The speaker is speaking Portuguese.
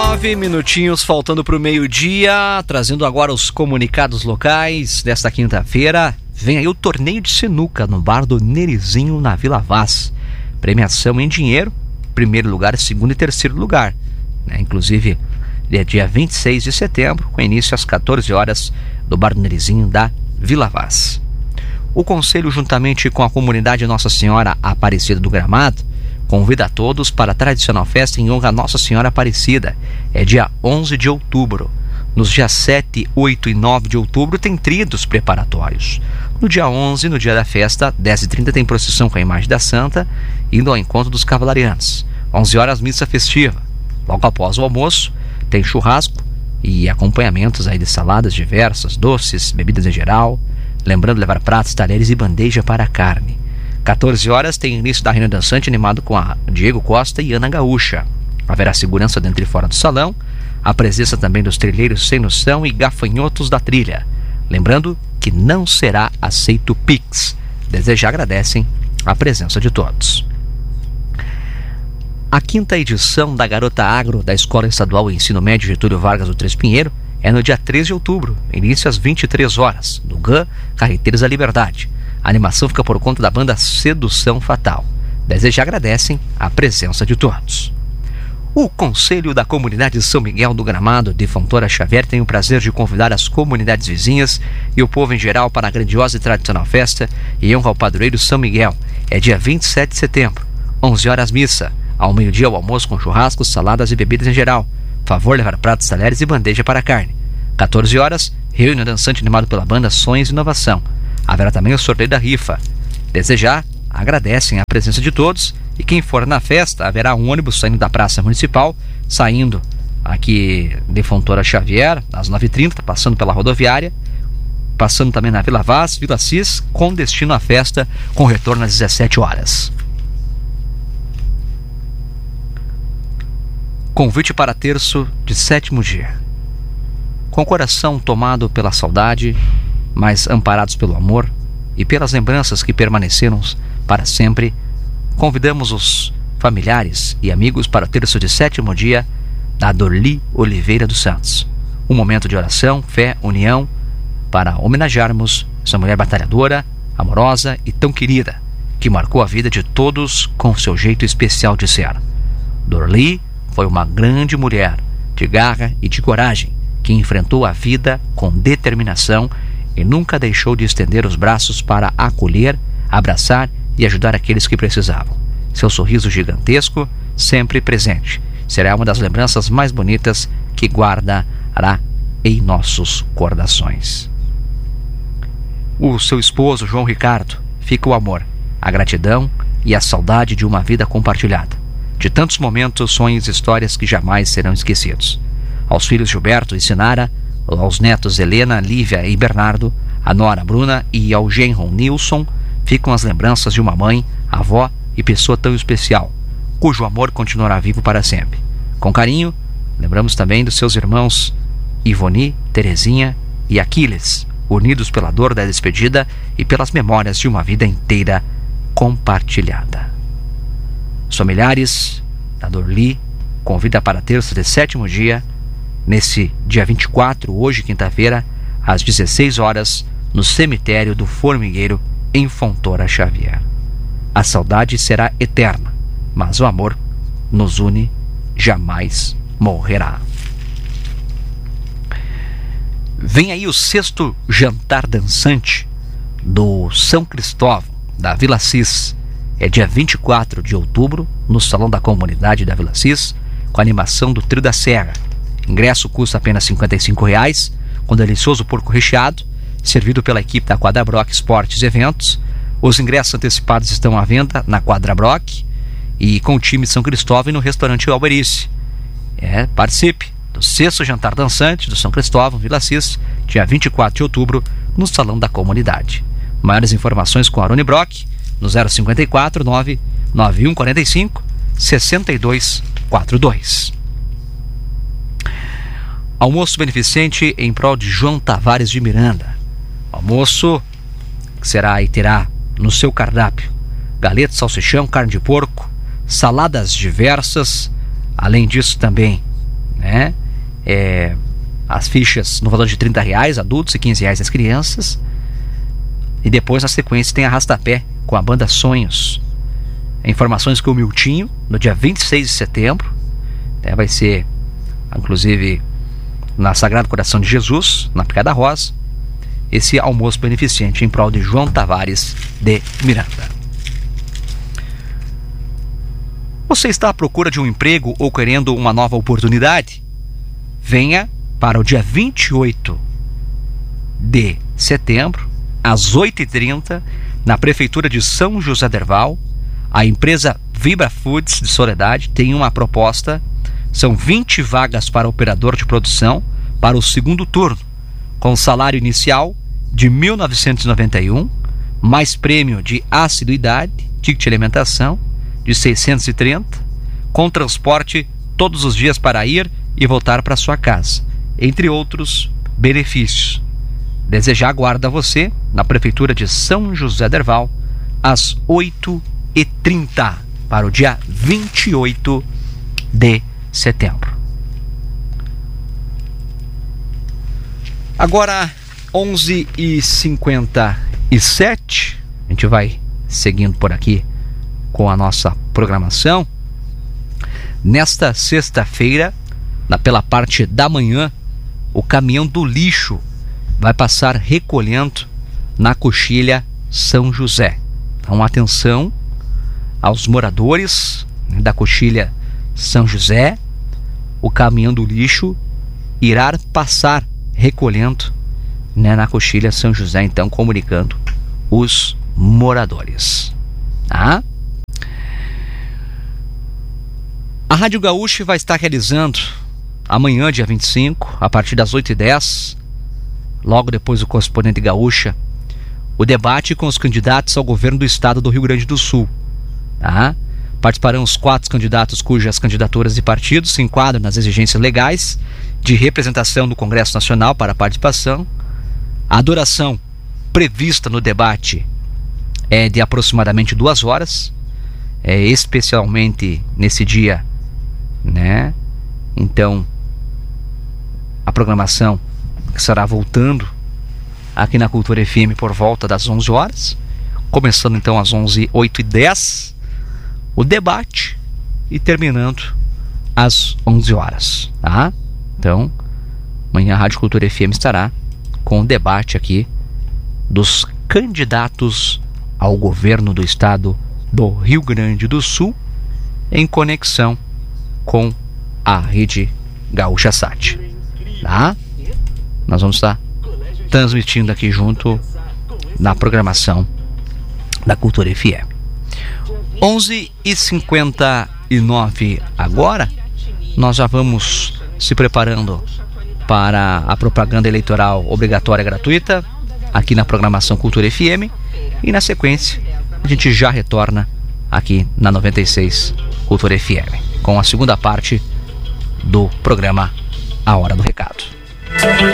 9 minutinhos faltando para o meio-dia, trazendo agora os comunicados locais desta quinta-feira. Vem aí o torneio de sinuca no bar do Nerizinho, na Vila Vaz. Premiação em dinheiro, primeiro lugar, segundo e terceiro lugar. Inclusive, é dia 26 de setembro, com início às 14 horas, do bar do Nerizinho da Vila Vaz. O Conselho, juntamente com a comunidade Nossa Senhora Aparecida do Gramado, convida a todos para a tradicional festa em honra a Nossa Senhora Aparecida. É dia 11 de outubro. Nos dias 7, 8 e 9 de outubro tem tridos preparatórios. No dia 11, no dia da festa, 10h30 tem procissão com a imagem da Santa, indo ao encontro dos cavalarianos. 11 horas, missa festiva. Logo após o almoço, tem churrasco e acompanhamentos aí de saladas diversas, doces, bebidas em geral. Lembrando de levar pratos, talheres e bandeja para a carne. 14 horas tem início da Reina Dançante, animado com a Diego Costa e Ana Gaúcha. Haverá segurança dentro e fora do salão, a presença também dos trilheiros sem noção e gafanhotos da trilha. Lembrando que não será aceito Pix. Desde já agradecem a presença de todos. A quinta edição da Garota Agro da Escola Estadual de Ensino Médio Getúlio Vargas do Três Pinheiro é no dia 13 de outubro, início às 23 horas, no GAN Carreteiros da Liberdade. A animação fica por conta da banda Sedução Fatal. Desde já agradecem a presença de todos. O Conselho da Comunidade São Miguel do Gramado de Fontoura Xavier tem o prazer de convidar as comunidades vizinhas e o povo em geral para a grandiosa e tradicional festa em honra ao padroeiro São Miguel. É dia 27 de setembro, 11 horas missa. Ao meio-dia o almoço com churrascos, saladas e bebidas em geral. Favor levar pratos, talheres e bandeja para a carne. 14 horas, reunião dançante animado pela banda Sonhos e Inovação. Haverá também o sorteio da rifa. Desde já, agradecem a presença de todos e quem for na festa, haverá um ônibus saindo da Praça Municipal, saindo aqui de Fontoura Xavier, às 9h30, passando pela rodoviária, passando também na Vila Vaz, Vila Cis, com destino à festa, com retorno às 17 horas. Convite para terço de sétimo dia. Com o coração tomado pela saudade, mas amparados pelo amor e pelas lembranças que permaneceram para sempre, convidamos os familiares e amigos para o terço de sétimo dia da Dorli Oliveira dos Santos. Um momento de oração, fé, união, para homenagearmos essa mulher batalhadora, amorosa e tão querida, que marcou a vida de todos com seu jeito especial de ser. Dorli foi uma grande mulher, de garra e de coragem, que enfrentou a vida com determinação e nunca deixou de estender os braços para acolher, abraçar e ajudar aqueles que precisavam. Seu sorriso gigantesco, sempre presente, será uma das lembranças mais bonitas que guardará em nossos corações. O seu esposo, João Ricardo, fica o amor, a gratidão e a saudade de uma vida compartilhada, de tantos momentos, sonhos e histórias que jamais serão esquecidos. Aos filhos Gilberto e Sinara, aos netos Helena, Lívia e Bernardo, a nora Bruna e ao genro Nilson, ficam as lembranças de uma mãe, avó e pessoa tão especial, cujo amor continuará vivo para sempre. Com carinho, lembramos também dos seus irmãos Ivoni, Terezinha e Aquiles, unidos pela dor da despedida e pelas memórias de uma vida inteira compartilhada. Os familiares da Dorli convida para terça de sétimo dia, nesse dia 24, hoje quinta-feira, às 16 horas, no cemitério do Formigueiro, em Fontoura Xavier. A saudade será eterna, mas o amor nos une, jamais morrerá. Vem aí o 6º jantar dançante do São Cristóvão, da Vila Cis. É dia 24 de outubro, no Salão da Comunidade da Vila Cis, com a animação do Trio da Serra. Ingresso custa apenas R$ 55,00, com delicioso porco recheado, servido pela equipe da Quadra Brock Esportes e Eventos. Os ingressos antecipados estão à venda na Quadra Brock e com o time de São Cristóvão e no restaurante Alberice. Participe do 6º jantar dançante do São Cristóvão, Vila Cis, dia 24 de outubro, no Salão da Comunidade. Maiores informações com Arone Brock, no 054 99145 6242. Almoço beneficente em prol de João Tavares de Miranda. Almoço que será e terá no seu cardápio galeto, salsichão, carne de porco, saladas diversas. Além disso também né? As fichas no valor de R$30 adultos e R$15 as crianças. E depois, na sequência, tem Arrastapé com a banda Sonhos. Informações com o Miltinho, no dia 26 de setembro. Vai ser, inclusive, na Sagrado Coração de Jesus, na Picada Rosa, esse almoço beneficente em prol de João Tavares de Miranda. Você está à procura de um emprego ou querendo uma nova oportunidade? Venha para o dia 28 de setembro, às 8h30, na Prefeitura de São José Derval. A empresa Vibra Foods de Soledade tem uma proposta. São 20 vagas para operador de produção para o segundo turno, com salário inicial de R$ 1.991, mais prêmio de assiduidade, ticket de alimentação de 630, com transporte todos os dias para ir e voltar para sua casa, entre outros benefícios. Desejar aguarda você na Prefeitura de São José Derval, às 8h30, para o dia 28 de setembro. Agora, 11h57, a gente vai seguindo por aqui com a nossa programação. Nesta sexta-feira, pela parte da manhã, o caminhão do lixo vai passar recolhendo na Coxilha São José. Então, atenção aos moradores da Coxilha São José. O caminhão do lixo irá passar recolhendo, na Coxilha São José, então comunicando os moradores. Tá? A Rádio Gaúcha vai estar realizando amanhã, dia 25, a partir das 8h10, logo depois do Correspondente Gaúcha, o debate com os candidatos ao governo do estado do Rio Grande do Sul. Tá? Participarão os 4 candidatos cujas candidaturas e partidos se enquadram nas exigências legais de representação no Congresso Nacional para a participação. A duração prevista no debate é de aproximadamente 2 horas, especialmente nesse dia, né? Então, a programação estará voltando aqui na Cultura FM por volta das 11 horas, começando então às 8h10 o debate e terminando às 11 horas, tá? Então, amanhã a Rádio Cultura FM estará com o debate aqui dos candidatos ao governo do estado do Rio Grande do Sul, em conexão com a Rede Gaúcha Sat. Tá? Nós vamos estar transmitindo aqui junto na programação da Cultura FM. 11h59 agora, nós já vamos se preparando para a propaganda eleitoral obrigatória gratuita aqui na programação Cultura FM, e na sequência a gente já retorna aqui na 96 Cultura FM com a segunda parte do programa A Hora do Recado.